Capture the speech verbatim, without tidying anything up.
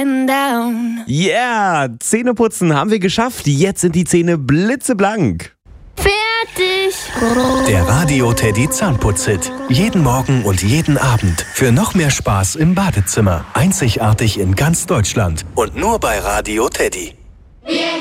going down. Yeah, Zähneputzen haben wir geschafft. Jetzt sind die Zähne blitzeblank. Fertig. Der Radio Teddy Zahnputzhit. Jeden Morgen und jeden Abend. Für noch mehr Spaß im Badezimmer. Einzigartig in ganz Deutschland. Und nur bei Radio Teddy.